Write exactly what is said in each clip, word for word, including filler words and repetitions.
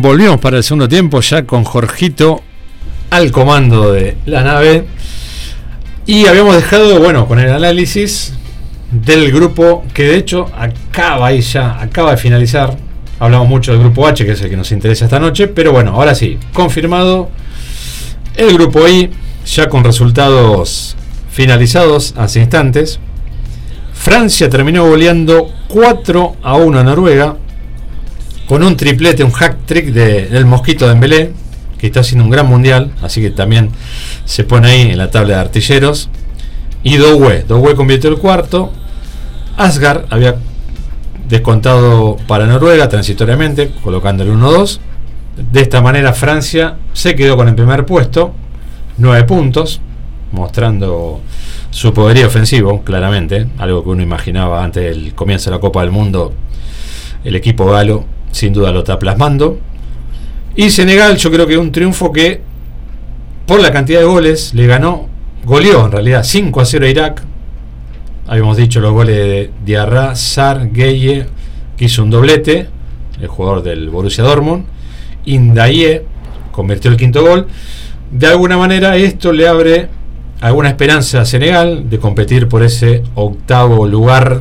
volvimos para el segundo tiempo ya con Jorgito al comando de la nave. Y habíamos dejado, bueno, con el análisis del grupo que de hecho acaba ahí ya, acaba de finalizar. Hablamos mucho del grupo H, que es el que nos interesa esta noche, pero bueno, ahora sí, confirmado el grupo I, ya con resultados finalizados hace instantes. Francia terminó goleando cuatro a uno a Noruega, con un triplete, un hack trick de, del Mosquito Dembélé, que está haciendo un gran mundial, así que también se pone ahí en la tabla de artilleros. Y Doué, Doué convirtió el cuarto. Asgard había descontado para Noruega transitoriamente, colocándole uno dos. De esta manera Francia se quedó con el primer puesto, nueve puntos, mostrando su poderío ofensivo, claramente, algo que uno imaginaba antes del comienzo de la Copa del Mundo. El equipo galo sin duda lo está plasmando. Y Senegal, yo creo que un triunfo que por la cantidad de goles le ganó, goleó en realidad cinco a cero a Irak. Habíamos dicho los goles de Diarra, Sarr, Gueye, que hizo un doblete, el jugador del Borussia Dortmund. Indaye convirtió el quinto gol. De alguna manera esto le abre alguna esperanza a Senegal de competir por ese octavo lugar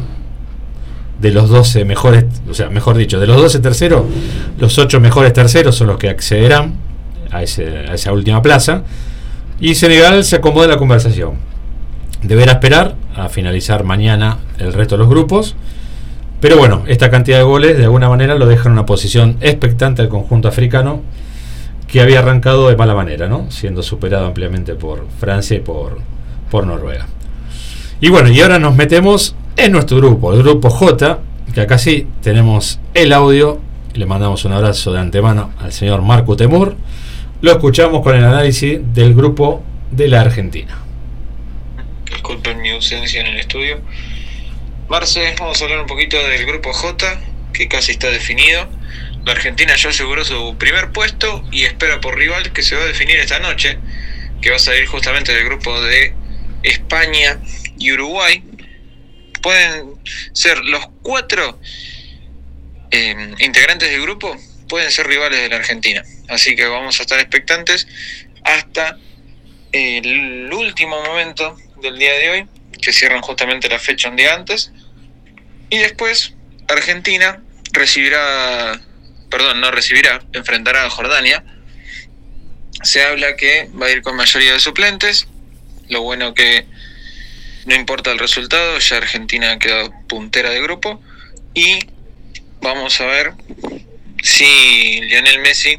de los doce mejores, o sea, mejor dicho, de los doce terceros, los ocho mejores terceros son los que accederán a, ese, a esa última plaza. Y Senegal se acomoda en la conversación. Deberá esperar a finalizar mañana el resto de los grupos. Pero bueno, esta cantidad de goles de alguna manera lo deja en una posición expectante al conjunto africano, que había arrancado de mala manera, ¿no? Siendo superado ampliamente por Francia y por, por Noruega. Y bueno, y ahora nos metemos en nuestro grupo, el grupo J, que acá sí tenemos el audio. Le mandamos un abrazo de antemano al señor Marco Temur. Lo escuchamos con el análisis del grupo de la Argentina. Disculpen mi ausencia en el estudio. Marce, vamos a hablar un poquito del grupo J, que casi está definido. La Argentina ya aseguró su primer puesto y espera por rival que se va a definir esta noche, que va a salir justamente del grupo de España y Uruguay. Pueden ser los cuatro eh, integrantes del grupo, pueden ser rivales de la Argentina. Así que vamos a estar expectantes hasta el último momento del día de hoy, que cierran justamente la fecha un día antes. Y después Argentina recibirá, perdón, no recibirá, enfrentará a Jordania. Se habla que va a ir con mayoría de suplentes. Lo bueno que no importa el resultado, ya Argentina queda puntera de grupo. Y vamos a ver si Lionel Messi,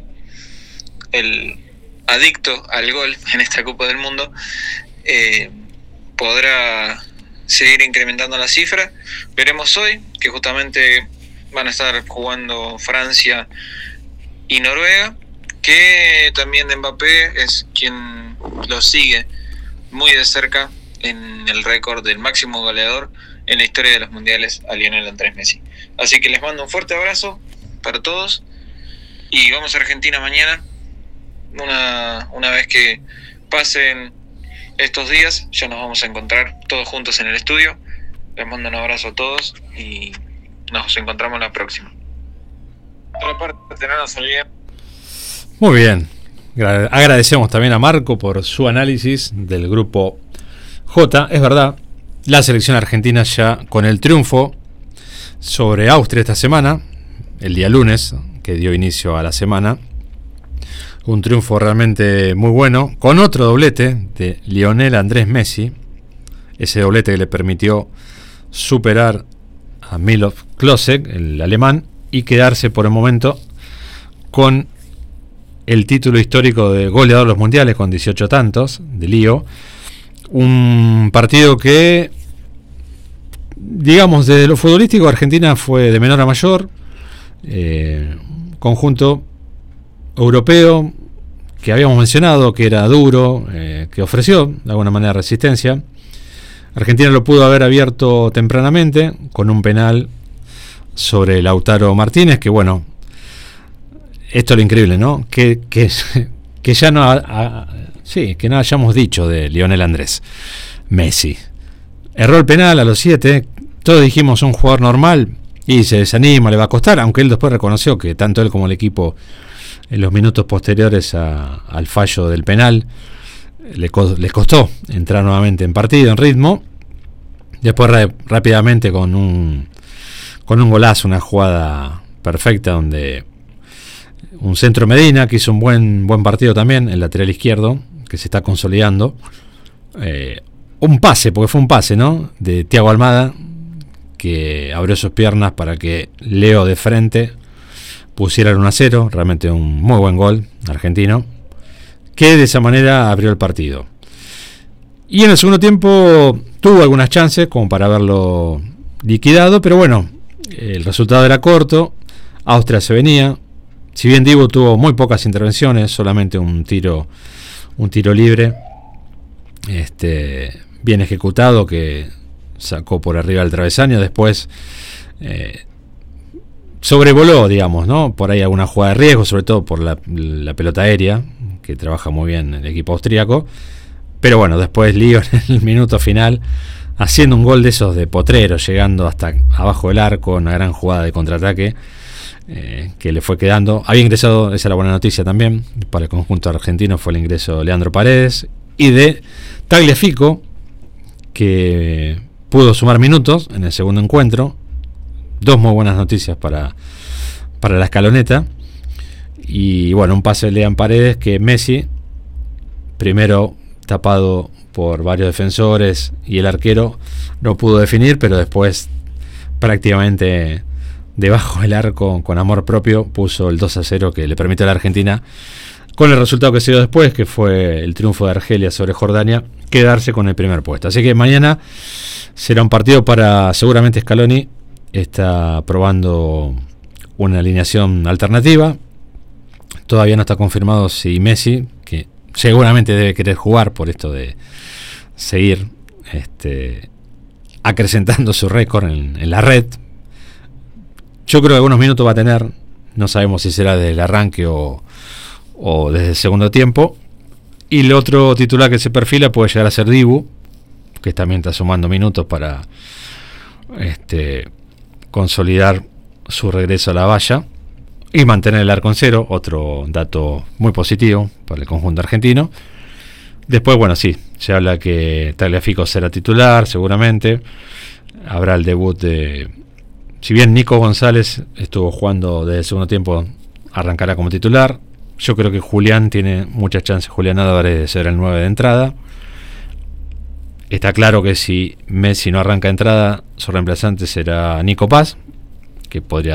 el adicto al gol en esta Copa del Mundo, eh, podrá seguir incrementando la cifra. Veremos hoy que justamente van a estar jugando Francia y Noruega, que también de Mbappé es quien lo sigue muy de cerca en el récord del máximo goleador en la historia de los mundiales, a Lionel Andrés Messi. Así que les mando un fuerte abrazo para todos y vamos a Argentina mañana. Una, una vez que pasen estos días ya nos vamos a encontrar todos juntos en el estudio. Les mando un abrazo a todos y nos encontramos la próxima. Por otra parte, no nos olviden. Muy bien, agradecemos también a Marco por su análisis del grupo J. Es verdad, la selección argentina ya con el triunfo sobre Austria esta semana, el día lunes, que dio inicio a la semana. Un triunfo realmente muy bueno, con otro doblete de Lionel Andrés Messi, ese doblete que le permitió superar a Miloš Klose, el alemán, y quedarse por el momento con el título histórico de goleador de los mundiales con dieciocho tantos de lío. Un partido que, digamos, desde lo futbolístico, Argentina fue de menor a mayor, eh, conjunto europeo que habíamos mencionado, que era duro, eh, que ofreció de alguna manera resistencia. Argentina lo pudo haber abierto tempranamente con un penal sobre Lautaro Martínez, que bueno, esto es lo increíble, ¿no? Que, que, que ya no a, a, sí, que no hayamos dicho de Lionel Andrés Messi. Erró el penal a los siete, todos dijimos un jugador normal y se desanima, le va a costar, aunque él después reconoció que tanto él como el equipo en los minutos posteriores a, al fallo del penal. Le, co- les costó entrar nuevamente en partido, en ritmo. Después ra- rápidamente con un con un golazo, una jugada perfecta donde un centro Medina, que hizo un buen buen partido también, el lateral izquierdo, que se está consolidando. Eh, un pase, porque fue un pase, ¿no? De Thiago Almada, que abrió sus piernas para que Leo de frente pusiera el uno a cero. Realmente un muy buen gol argentino, que de esa manera abrió el partido. Y en el segundo tiempo tuvo algunas chances como para haberlo liquidado, pero bueno, el resultado era corto. Austria se venía. Si bien Dibu tuvo muy pocas intervenciones, solamente un tiro un tiro libre este bien ejecutado que sacó por arriba del travesaño. Después eh, sobrevoló, digamos, ¿no? Por ahí alguna jugada de riesgo, sobre todo por la, la pelota aérea, que trabaja muy bien el equipo austríaco. Pero bueno, después Lío en el minuto final, haciendo un gol de esos de potrero, llegando hasta abajo del arco, una gran jugada de contraataque eh, que le fue quedando. Había ingresado, esa es la buena noticia también, para el conjunto argentino fue el ingreso de Leandro Paredes y de Tagliafico, que pudo sumar minutos en el segundo encuentro. Dos muy buenas noticias para, para la escaloneta. Y bueno, un pase de Leandro Paredes que Messi, primero tapado por varios defensores y el arquero, no pudo definir, pero después prácticamente debajo del arco, con amor propio, puso el dos a cero que le permitió a la Argentina, con el resultado que se dio después, que fue el triunfo de Argelia sobre Jordania, quedarse con el primer puesto. Así que mañana será un partido para, seguramente Scaloni está probando una alineación alternativa. Todavía no está confirmado si Messi, que seguramente debe querer jugar por esto de seguir este, acrecentando su récord en, en la red. Yo creo que algunos minutos va a tener, no sabemos si será desde el arranque o, o desde el segundo tiempo. Y el otro titular que se perfila puede llegar a ser Dibu, que también está sumando minutos para este, consolidar su regreso a la valla y mantener el arco en cero, otro dato muy positivo para el conjunto argentino. Después, bueno, sí, se habla que Tagliafico será titular, seguramente. Habrá el debut de... Si bien Nico González estuvo jugando desde el segundo tiempo, arrancará como titular. Yo creo que Julián tiene muchas chances, Julián Álvarez, de ser el nueve de entrada. Está claro que si Messi no arranca de entrada, su reemplazante será Nico Paz, que podría